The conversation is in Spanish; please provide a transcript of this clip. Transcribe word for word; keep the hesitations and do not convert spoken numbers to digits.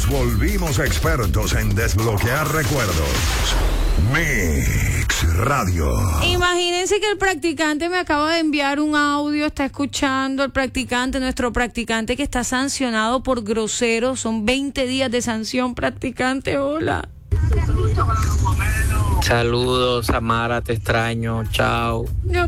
volvimos expertos en desbloquear recuerdos. Mix Radio. Imagínense que el practicante me acaba de enviar un audio, está escuchando el practicante, nuestro practicante que está sancionado por grosero. Son veinte días de sanción, practicante. Hola. Saludos, Samara, te extraño. Chao. Yo